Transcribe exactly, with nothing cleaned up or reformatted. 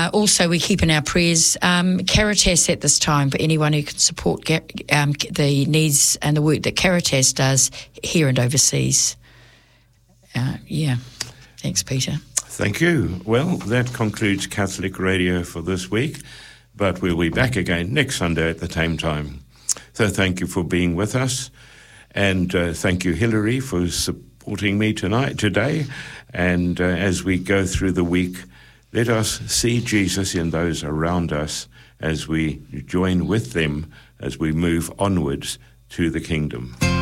uh, also, we keep in our prayers um, Caritas at this time for anyone who can support um, the needs and the work that Caritas does here and overseas. Uh, yeah. Thanks, Peter. Thank you. Well, that concludes Catholic Radio for this week, but we'll be back again next Sunday at the same time. So thank you for being with us, and uh, thank you, Hilary, for supporting me tonight, today. And uh, as we go through the week, let us see Jesus in those around us as we join with them as we move onwards to the kingdom.